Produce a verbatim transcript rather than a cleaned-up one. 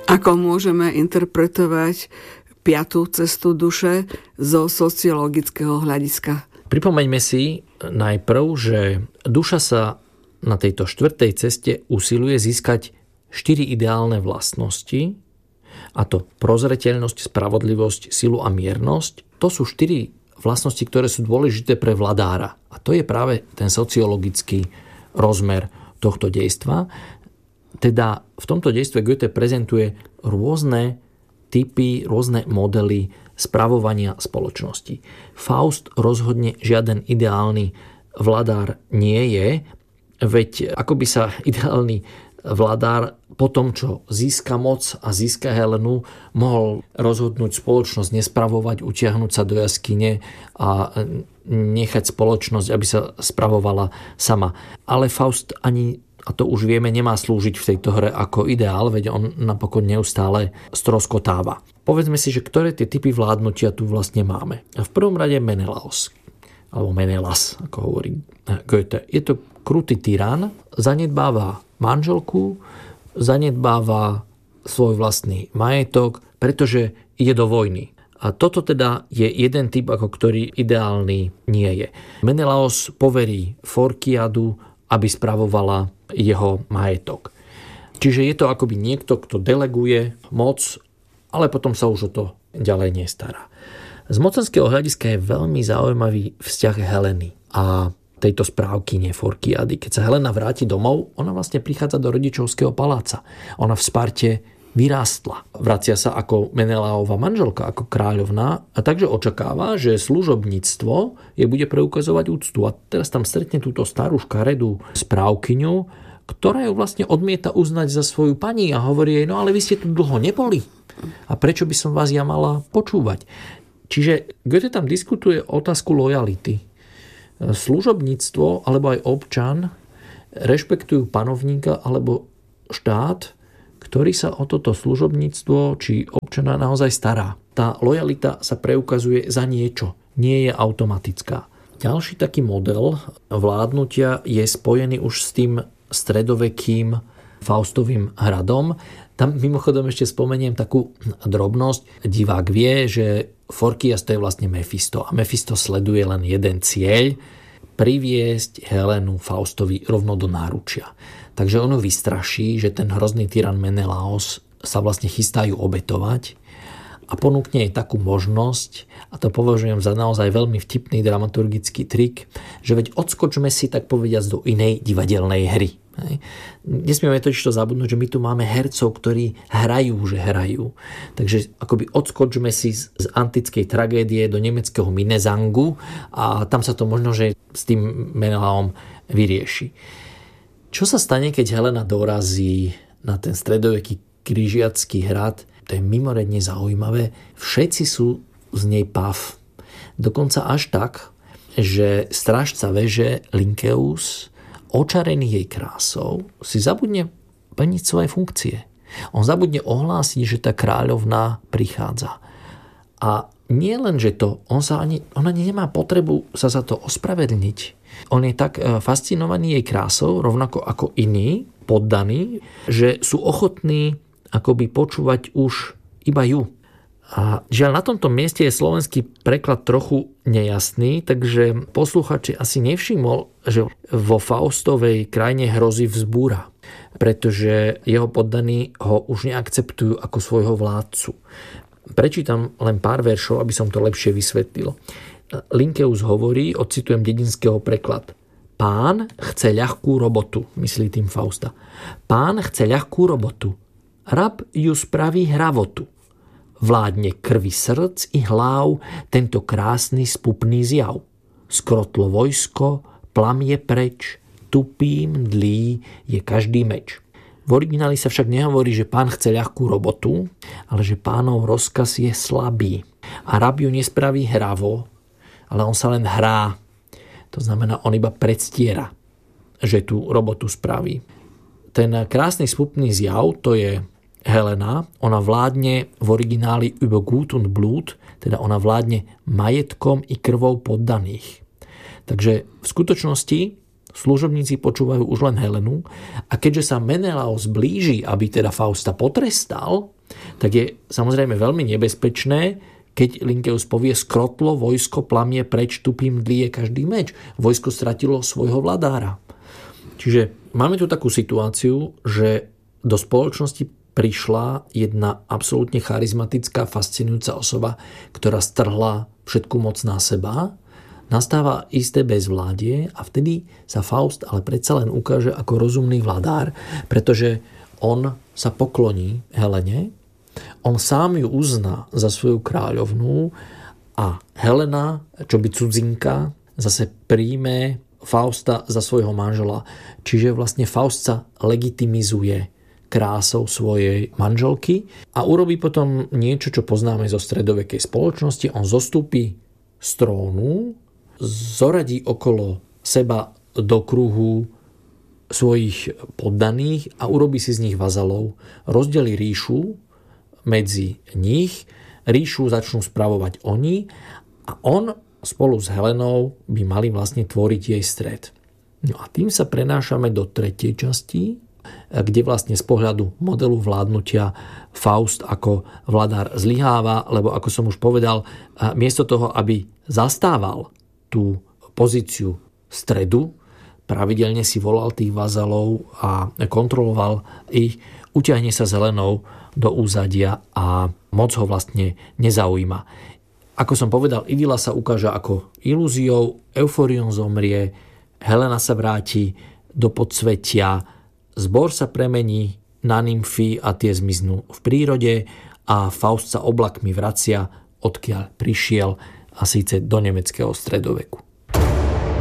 Ako môžeme interpretovať piatú cestu duše zo sociologického hľadiska? Pripomeňme si najprv, že duša sa na tejto štvrtej ceste usiluje získať štyri ideálne vlastnosti, a to prozreteľnosť, spravodlivosť, silu a miernosť. To sú štyri vlastnosti, ktoré sú dôležité pre vladára. A to je práve ten sociologický rozmer tohto dejstva. Teda v tomto dejstve Goethe prezentuje rôzne typy, rôzne modely spravovania spoločnosti. Faust rozhodne žiaden ideálny vladár nie je, veď ako by sa ideálny vladár po tom, čo získa moc a získa Helenu, mohol rozhodnúť spoločnosť nespravovať, utiahnuť sa do jaskyne a nechať spoločnosť, aby sa spravovala sama. Ale Faust ani, a to už vieme, nemá slúžiť v tejto hre ako ideál, veď on napokon neustále stroskotáva. Povedzme si, že ktoré tie typy vládnutia tu vlastne máme. V prvom rade Menelaos, alebo Menelas, ako hovorí Goethe. Je to krutý tyran, zanedbáva manželku, zanedbáva svoj vlastný majetok, pretože ide do vojny. A toto teda je jeden typ, ako ktorý ideálny nie je. Menelaos poverí Forkiadu, aby spravovala jeho majetok. Čiže je to akoby niekto, kto deleguje moc, ale potom sa už o to ďalej nestará. Z mocenského hľadiska je veľmi zaujímavý vzťah Heleny a tejto správkyne Forkiady. Keď sa Helena vráti domov, ona vlastne prichádza do rodičovského paláca. Ona v Sparte vyrástla. Vracia sa ako Menelaova manželka, ako kráľovná, a takže očakáva, že služobníctvo je bude preukazovať úctu. A teraz tam stretne túto starú škaredú správkyňu, ktorá ju vlastne odmieta uznať za svoju pani a hovorí jej, no ale vy ste tu dlho neboli. A prečo by som vás ja mala počúvať? Čiže Goethe tam diskutuje otázku lojality. Služobníctvo alebo aj občan rešpektujú panovníka alebo štát, ktorý sa o toto služobníctvo či občana naozaj stará. Tá lojalita sa preukazuje za niečo, nie je automatická. Ďalší taký model vládnutia je spojený už s tým stredovekým Faustovým hradom. Tam mimochodom ešte spomeniem takú drobnosť. Divák vie, že Forkias to je vlastne Mefisto a Mefisto sleduje len jeden cieľ, priviesť Helenu Faustovi rovno do náručia. Takže ono vystraší, že ten hrozný tyran Menelaos sa vlastne chystajú obetovať a ponúkne jej takú možnosť, a to považujem za naozaj veľmi vtipný dramaturgický trik, že veď odskočme si tak povediac do inej divadelnej hry. Hej. Nesmieme totiž to zabudnúť, že my tu máme hercov, ktorí hrajú, že hrajú. Takže akoby odskočme si z, z antickej tragédie do nemeckého Minnesangu a tam sa to možno, že s tým Menelaom vyrieši. Čo sa stane, keď Helena dorazí na ten stredoveký križiacky hrad? To je mimoriadne zaujímavé. Všetci sú z nej pav. Dokonca až tak, že strážca veže Lynkeus, očarený jej krásou, si zabudne plniť svoje funkcie. On zabudne ohlásiť, že tá kráľovná prichádza. A nie len, že to, on sa ani, ona nemá potrebu sa za to ospravedlniť. On je tak fascinovaný jej krásou, rovnako ako iní poddaní, že sú ochotní akoby počúvať už iba ju. A žiaľ, na tomto mieste je slovenský preklad trochu nejasný, takže posluchač asi nevšimol, že vo Faustovej krajine hrozí vzbúra, pretože jeho poddaní ho už neakceptujú ako svojho vládcu. Prečítam len pár veršov, aby som to lepšie vysvetlil. Lynkeus hovorí, odcitujem dedinského preklad. Pán chce ľahkú robotu, myslí tým Fausta. Pán chce ľahkú robotu. Rab ju spraví hravotu. Vládne krvi srdc i hlav tento krásny spupný zjav. Skrotlo vojsko, plamie preč, tupý, mdlý je každý meč. V origináli sa však nehovorí, že pán chce ľahkú robotu, ale že pánov rozkaz je slabý. A rab ju nespraví hravo, ale on sa len hrá. To znamená, on iba predstiera, že tú robotu spraví. Ten krásny spupný zjav, to je Helena, ona vládne v origináli über Gut und Blut, teda ona vládne majetkom i krvou poddaných. Takže v skutočnosti služobníci počúvajú už len Helenu a keďže sa Menelaos blíži, aby teda Fausta potrestal, tak je samozrejme veľmi nebezpečné, keď Lynkeus povie skrotlo, vojsko plamie preč, tupým dlije každý meč. Vojsko stratilo svojho vladára. Čiže máme tu takú situáciu, že do spoločnosti prišla jedna absolútne charizmatická, fascinujúca osoba, ktorá strhla všetku moc na seba. Nastáva isté bezvládie a vtedy sa Faust ale predsa len ukáže ako rozumný vladár, pretože on sa pokloní Helene, on sám ju uzná za svoju kráľovnú a Helena, čo by cudzinka, zase príjme Fausta za svojho manžela. Čiže vlastne Faust sa legitimizuje krásou svojej manželky a urobí potom niečo, čo poznáme zo stredovekej spoločnosti. On zostúpi z trónu, zoradí okolo seba do kruhu svojich poddaných a urobí si z nich vazalov. Rozdelí ríšu medzi nich, ríšu začnú spravovať oni a on spolu s Helenou by mali vlastne tvoriť jej stred. No a tým sa prenášame do tretej časti, kde vlastne z pohľadu modelu vládnutia Faust ako vladár zlyháva, lebo ako som už povedal, miesto toho, aby zastával tú pozíciu stredu, pravidelne si volal tých vazalov a kontroloval ich, utiahne sa zelenou do úzadia a moc ho vlastne nezaujíma. Ako som povedal, idyla sa ukáže ako ilúziou, Euforion zomrie, Helena sa vráti do podsvetia, zbor sa premení na nymfy a tie zmiznú v prírode a Faust sa oblakmi vracia, odkiaľ prišiel, a síce do nemeckého stredoveku.